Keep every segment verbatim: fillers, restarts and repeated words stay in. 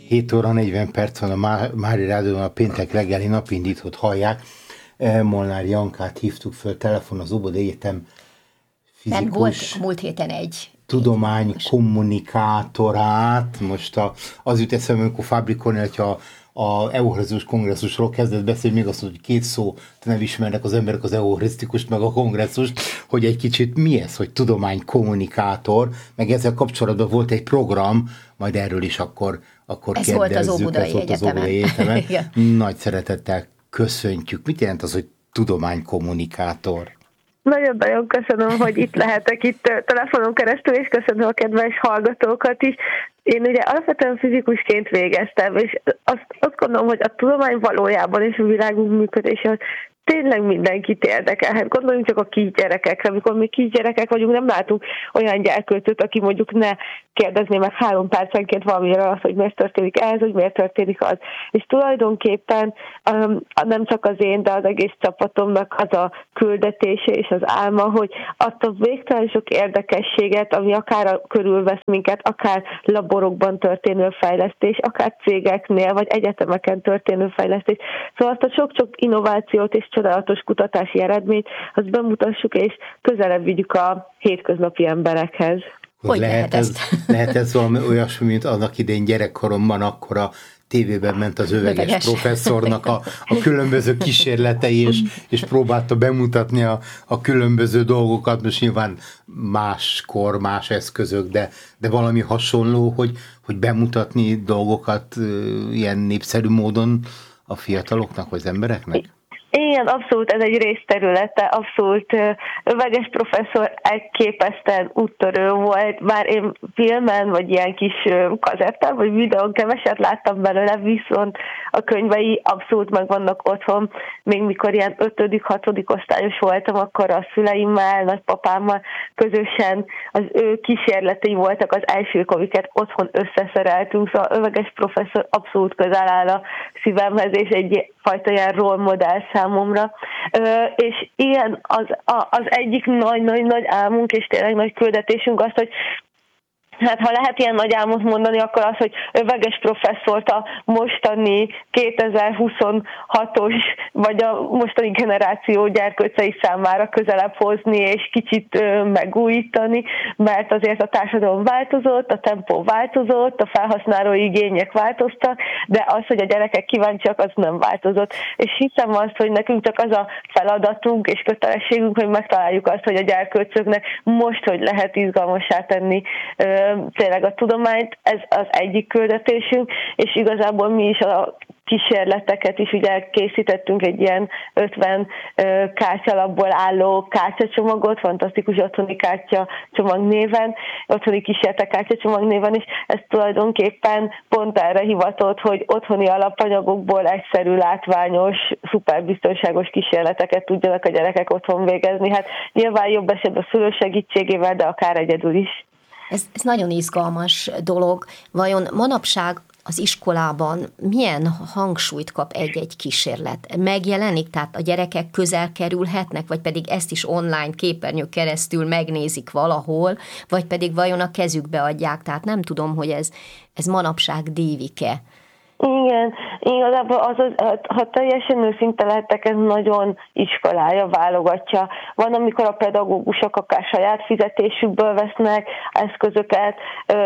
hét óra negyven perc van a Mária Rádióban, a péntek reggeli napindítót hallják. Molnár Jankát hívtuk föl telefon, az Óbudai Egyetem fizikus volt múlt héten egy tudomány kommunikátorát. Most a, az jut eszembe, amikor Fábri Kornél, hogyha a eucharisztikus kongresszusról kezdett beszélni, még azt mondja, hogy két szó nem ismernek az emberek, az eucharisztikust, meg a kongresszust, hogy egy kicsit mi ez, hogy tudománykommunikátor, meg ezzel kapcsolatban volt egy program, majd erről is akkor, akkor ez kérdezzük. Volt az Óbudai ez volt az Óbudai Egyetemen. Nagy szeretettel köszöntjük. Mit jelent az, hogy tudománykommunikátor? Nagyon-nagyon köszönöm, hogy itt lehetek itt telefonon keresztül, és köszönöm a kedves hallgatókat is. Én ugye alapvetően fizikusként végeztem, és azt, azt gondolom, hogy a tudomány valójában és a világunk működése tényleg mindenkit érdekel. Hát gondoljunk csak a kisgyerekekre, amikor mi kisgyerekek vagyunk, nem látunk olyan gyerkőcöt, aki mondjuk ne kérdezné meg három percenként valamiről azt, hogy miért történik ez, hogy miért történik az. És tulajdonképpen um, nem csak az én, de az egész csapatomnak az a küldetése és az álma, hogy azt a végtelen sok érdekességet, ami akár körülvesz minket, akár laborokban történő fejlesztés, akár cégeknél, vagy egyetemeken történő fejlesztés. Szóval azt a sok-sok innovációt és csodálatos kutatási eredményt, azt bemutassuk, és közelebb vigyük a hétköznapi emberekhez. Hogy lehet, lehet ez, ezt? lehet ez valami olyasmi, mint annak idején gyerekkoromban, akkor a tévében ment az öveges, öveges. professzornak a, a különböző kísérletei, és, és próbálta bemutatni a, a különböző dolgokat, most nyilván máskor, más eszközök, de, de valami hasonló, hogy, hogy bemutatni dolgokat ilyen népszerű módon a fiataloknak, vagy az embereknek? Igen, abszolút ez egy részterülete, abszolút öveges professzor elképesztően úttörő volt, bár én filmen, vagy ilyen kis kazettán, vagy videón keveset láttam belőle, viszont a könyvei abszolút megvannak otthon. Még mikor ilyen ötödik, hatodik osztályos voltam, akkor a szüleimmel, nagypapámmal közösen az ő kísérletei voltak az elsők, amiket otthon összeszereltünk, szóval öveges professzor abszolút közel áll a szívemhez, és egy fajta ilyen role modell számomra, és ilyen az, az egyik nagy-nagy-nagy álmunk, és tényleg nagy küldetésünk az, hogy hát ha lehet ilyen nagy álmot mondani, akkor az, hogy öveges professzort a mostani kétezer-huszonhatos, vagy a mostani generáció gyerkőcei számára közelebb hozni, és kicsit megújítani, mert azért a társadalom változott, a tempó változott, a felhasználói igények változtak, de az, hogy a gyerekek kíváncsiak, az nem változott. És hiszem azt, hogy nekünk csak az a feladatunk és kötelességünk, hogy megtaláljuk azt, hogy a gyerkőcöknek most, hogy lehet izgalmassá tenni tényleg a tudományt, ez az egyik küldetésünk, és igazából mi is a kísérleteket is ugye készítettünk egy ilyen ötven kártyalapból álló kártyacsomagot, fantasztikus otthoni kártyacsomag néven, otthoni kísérletek kártyacsomag néven, és ez tulajdonképpen pont erre hivatott, hogy otthoni alapanyagokból egyszerű, látványos, szuperbiztonságos kísérleteket tudjanak a gyerekek otthon végezni. Hát nyilván jobb esetben a szülő segítségével, de akár egyedül is. Ez, ez nagyon izgalmas dolog. Vajon manapság az iskolában milyen hangsúlyt kap egy-egy kísérlet? Megjelenik, tehát a gyerekek közel kerülhetnek, vagy pedig ezt is online képernyők keresztül megnézik valahol, vagy pedig vajon a kezükbe adják? Tehát nem tudom, hogy ez, ez manapság dívik-e. Igen, igazából az, az, ha teljesen őszinte lehetek, ez nagyon iskolája válogatja. Van, amikor a pedagógusok akár saját fizetésükből vesznek eszközöket.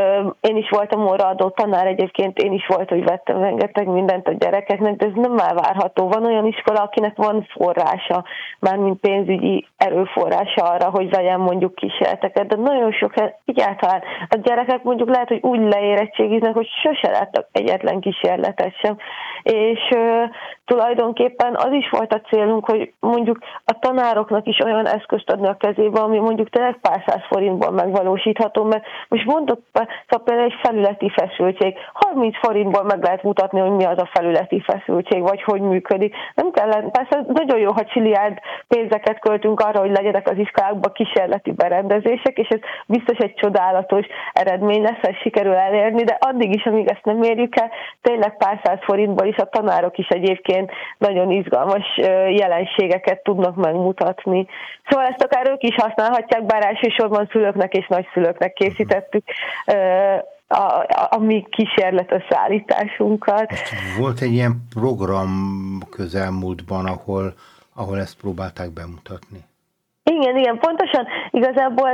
Én is voltam óraadó tanár, egyébként én is volt, hogy vettem rengeteg mindent a gyerekeknek, de ez nem elvárható. Van olyan iskola, akinek van forrása, mármint pénzügyi erőforrása arra, hogy vegyen mondjuk kísérleteket, de nagyon sok egyáltalán a gyerekek mondjuk lehet, hogy úgy leérettségiznek, hogy sose láttak egyetlen kísérletet sem. És uh, tulajdonképpen az is volt a célunk, hogy mondjuk a tanároknak is olyan eszközt adni a kezébe, ami mondjuk tényleg pár száz forintból megvalósítható, mert most mondok szóval például egy felületi feszültség. harminc forintból meg lehet mutatni, hogy mi az a felületi feszültség, vagy hogy működik. Nem kellene, persze nagyon jó, ha csiliárd pénzeket költünk arra, hogy legyenek az iskolákban kísérleti berendezések, és ez biztos egy csodálatos eredmény lesz, ezt sikerül elérni, de addig is, amíg ezt nem érjük el, tényleg pár száz forintból is a tanárok is egyébként nagyon izgalmas jelenségeket tudnak megmutatni. Szóval ezt akár ők is használhatják, bár elsősorban szülőknek és nagyszülőknek készítettük a, a, a mi kísérlet összeállításunkat. Most volt egy ilyen program közelmúltban, ahol, ahol ezt próbálták bemutatni. Igen, igen, pontosan igazából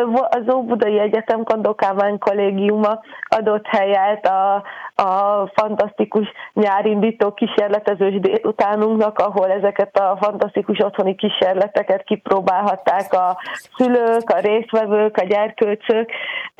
az Óbudai Egyetem Kandó Kálmán kollégiuma adott helyet a, a fantasztikus nyárindító kísérletezős délutánunknak, ahol ezeket a fantasztikus otthoni kísérleteket kipróbálhatták a szülők, a résztvevők, a gyerkőcök,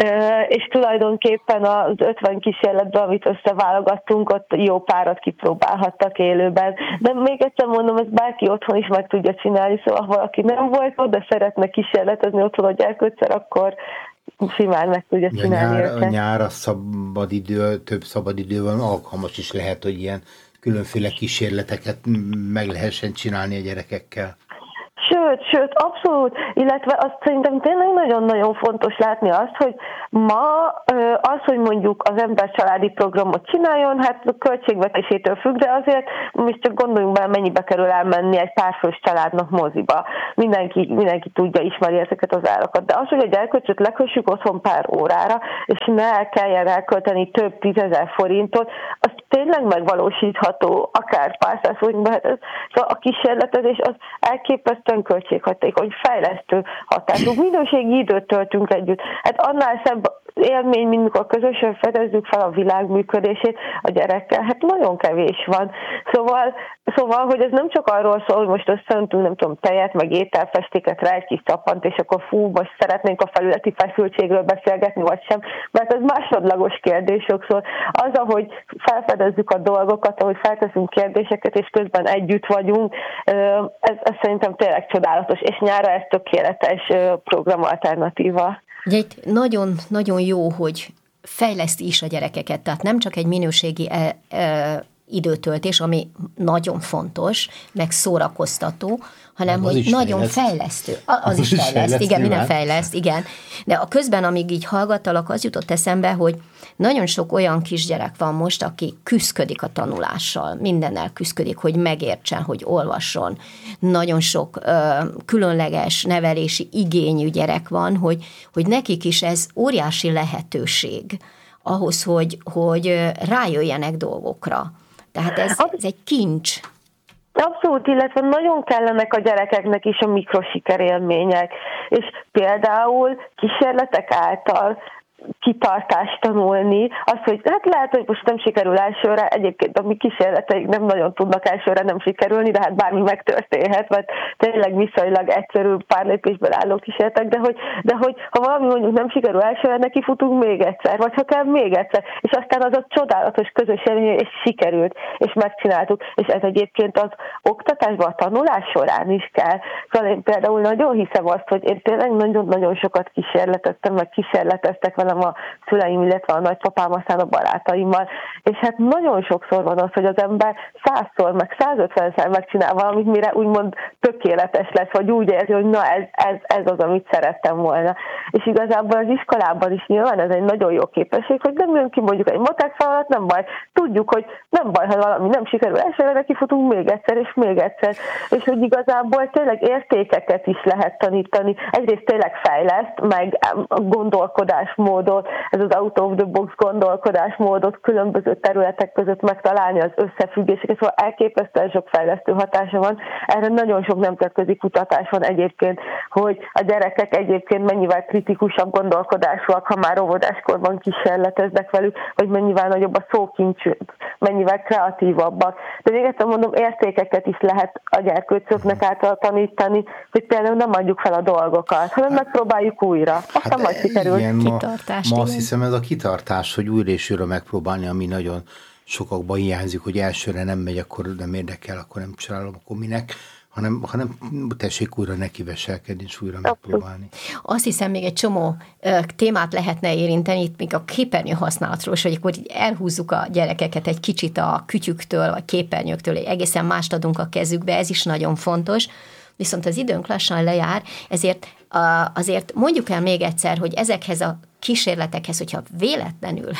és tulajdonképpen az ötven kísérletben, amit összeválogattunk, ott jó párat kipróbálhattak élőben. De még egyszer mondom, ezt bárki otthon is meg tudja csinálni, szóval valaki nem volt de szeretne kísérletezni otthon a gyerkőccel, akkor simán meg tudja csinálni a nyár, őket. A nyár a szabadidő, több szabadidő van, alkalmas is lehet, hogy ilyen különféle kísérleteket meg lehessen csinálni a gyerekekkel. Sőt, sőt, abszolút, illetve azt szerintem tényleg nagyon-nagyon fontos látni azt, hogy ma az, hogy mondjuk az ember családi programot csináljon, hát a költségvetésétől függ, de azért most csak gondoljunk bele, mennyibe kerül elmenni egy párfős családnak moziba. Mindenki, mindenki tudja, ismeri ezeket az árakat. De az, hogy a gyerkőcöt lekössük otthon pár órára, és ne kelljen elkölteni több tízezer forintot, az tényleg megvalósítható, akár pár száz forintban. Hát szóval a kísérletezés az elképesztően költséghatékony, fejlesztő hatású, minőségi időt töltünk együtt. Hát annál szebb élmény, mint mikor közösen fedezzük fel a világ működését a gyerekkel, hát nagyon kevés van. Szóval, szóval, hogy ez nem csak arról szól, hogy most összeöntünk, nem tudom, tejet, meg ételfestéket rá egy kis tappant, és akkor fú, most szeretnénk a felületi feszültségről beszélgetni, vagy sem, mert ez másodlagos kérdés sokszor. Az, ahogy felfedezzük a dolgokat, ahogy felteszünk kérdéseket, és közben együtt vagyunk, ez, ez szerintem tényleg csodálatos, és nyára ez tökéletes programalternatíva. Ugye itt nagyon, nagyon jó, hogy fejleszti is a gyerekeket, tehát nem csak egy minőségi e, e, időtöltés, ami nagyon fontos, meg szórakoztató, hanem hogy nagyon fejleszt. fejlesztő. Az, az is fejleszt, fejleszt igen, minden fejleszt, igen. De a közben, amíg így hallgattalak, az jutott eszembe, hogy nagyon sok olyan kisgyerek van most, aki küszködik a tanulással, mindennel küszködik, hogy megértsen, hogy olvasson. Nagyon sok ö, különleges nevelési igényű gyerek van, hogy, hogy nekik is ez óriási lehetőség ahhoz, hogy, hogy rájöjjenek dolgokra. Tehát ez, ez egy kincs. Abszolút, illetve nagyon kellenek a gyerekeknek is a mikrosikerélmények, és például kísérletek által kitartást tanulni, az, hogy hát lehet, hogy most nem sikerül elsőre, egyébként a mi kísérleteik nem nagyon tudnak elsőre nem sikerülni, de hát bármi megtörténhet, mert tényleg viszonylag egyszerű pár lépésből álló kísérletek, de hogy, de hogy ha valami mondjuk nem sikerül elsőre, neki futunk még egyszer, vagy ha kell még egyszer, és aztán az a csodálatos közös élmény, és sikerült, és megcsináltuk, és ez egyébként az oktatásban, a tanulás során is kell. Szóval én például nagyon hiszem azt, hogy én tényleg nagyon-nagyon sokat kísérleteztem, meg kísérleteztek velem a szüleim, illetve a nagypapám, aztán a barátaimmal, és hát nagyon sokszor van az, hogy az ember százszor, meg százötvenszer megcsinál valamit, mire úgymond tökéletes lesz, vagy úgy érzi, hogy na ez, ez, ez az, amit szerettem volna. És igazából az iskolában is nyilván ez egy nagyon jó képesség, hogy nem jön ki mondjuk egy matek feladat, nem baj. Tudjuk, hogy nem baj, ha valami nem sikerül elsőre, de kifutunk még egyszer, és még egyszer. És hogy igazából tényleg értékeket is lehet tanítani. Egyrészt tényleg fejleszt, meg gondolkodásmódot, ez az out of the box gondolkodásmódot különböző területek között megtalálni az összefüggéseket, szóval elképesztően sok fejlesztő hatása van. Erre nagyon sok nemzetközi kutatás van egyébként, hogy a gyerekek egyébként mennyivel kritikusabb gondolkodásúak, ha már óvodáskorban kísérleteznek velük, vagy mennyivel nagyobb a szókincsük, mennyivel kreatívabbak. De még egyszer mondom, értékeket is lehet a gyerkőcöknek által tanítani, hogy például nem adjuk fel a dolgokat, hanem megpróbáljuk újra. Aztán hát majd sikerül. Ma, ma azt hiszem, ez a kitartás, hogy újra és újra megpróbálni, ami nagyon sokakban hiányzik, hogy elsőre nem megy, akkor nem érdekel, akkor nem csinálom, akkor minek, hanem, hanem tessék újra nekiveselkedni, és újra megpróbálni. Azt hiszem, még egy csomó témát lehetne érinteni, itt még a képernyő használatról, és hogy akkor így elhúzzuk a gyerekeket egy kicsit a kütyüktől, vagy képernyőktől, egészen mást adunk a kezükbe, ez is nagyon fontos. Viszont az időnk lassan lejár, ezért azért mondjuk el még egyszer, hogy ezekhez a kísérletekhez, hogyha véletlenül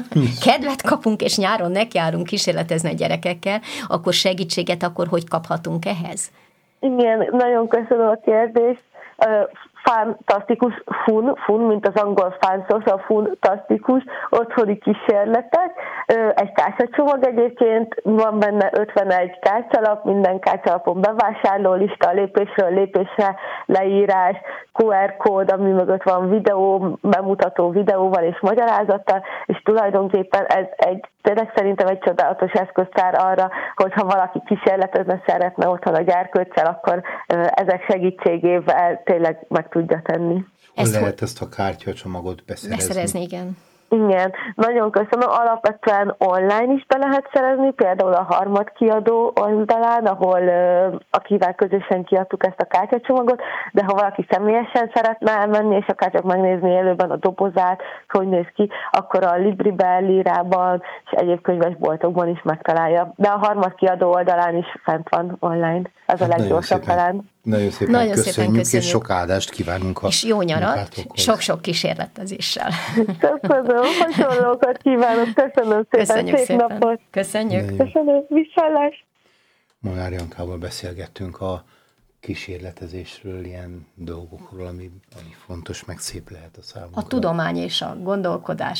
kedvet kapunk, és nyáron nekiárunk kísérletezni a gyerekekkel, akkor segítséget, akkor hogy kaphatunk ehhez? Igen, nagyon köszönöm a kérdést. fantasztikus, fun, fun, mint az angol fun szó, szóval fantasztikus otthoni kísérletek. Egy kártyacsomag egyébként, van benne ötvenegy kártyalap, minden kártyalapon bevásárló lista, lépésről lépésre leírás, kú er kód, ami mögött van videó, bemutató videóval és magyarázattal, és tulajdonképpen ez egy, tényleg szerintem egy csodálatos eszköztár arra, hogyha valaki kísérletezne, szeretne otthon a gyerkőccel, akkor ezek segítségével tényleg meg tudja tenni. Hol ezt lehet ezt a kártyacsomagot beszerezni? Beszerezni, igen. Igen, nagyon köszönöm. Alapvetően online is be lehet szerezni, például a Harmad kiadó oldalán, ahol uh, akivel közösen kiadtuk ezt a kártyacsomagot, de ha valaki személyesen szeretne elmenni, és akár csak megnézni élőben a dobozát, hogy néz ki, akkor a Libriben, Lírában és egyéb könyvesboltokban is megtalálja. De a Harmad kiadó oldalán is fent van online. Ez hát a leggyorsabb talán. Nagyon szépen Nagyon köszönjük, szépen köszönjük, és sok áldást kívánunk a és jó nyarat, sok-sok kísérletezéssel. Köszönöm, hasonlókat kívánok, köszönöm szépen, Köszönjük szép szépen. napot. Köszönjük. Köszönöm, viszontlátásra. Molnár Jankával beszélgettünk a kísérletezésről, ilyen dolgokról, ami, ami fontos, meg szép lehet a számunkra. A tudomány és a gondolkodás